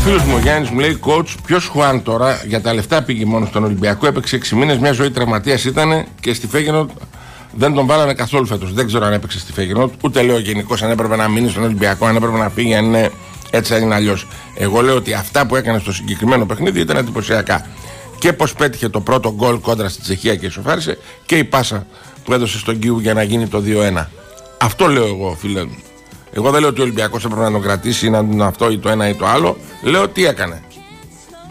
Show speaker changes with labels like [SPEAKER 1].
[SPEAKER 1] φίλος μου ο Γιάννης μου λέει: Coach, ποιος Χουάν τώρα για τα λεφτά πήγε μόνο στον Ολυμπιακό, έπαιξε 6 μήνες, μια ζωή τραυματίας ήταν και στη Φέγενορντ δεν τον βάλανε καθόλου φέτος. Δεν ξέρω αν έπαιξε στη Φέγενορντ, ούτε λέω γενικώς αν έπρεπε να μείνει στον Ολυμπιακό, αν έπρεπε να φύγει, αν είναι έτσι, αν είναι αλλιώς. Εγώ λέω ότι αυτά που έκανε στο συγκεκριμένο παιχνίδι ήταν εντυπωσιακά. Και πως πέτυχε το πρώτο γκολ κόντρα στη Τσεχία και ισοφάρισε, και η πάσα που έδωσε στον Κιού για να γίνει το 2-1. Αυτό λέω εγώ, φίλε μου. Εγώ δεν λέω ότι ο Ολυμπιακός έπρεπε να τον κρατήσει ή να αυτό ή το ένα ή το άλλο. Λέω τι έκανε.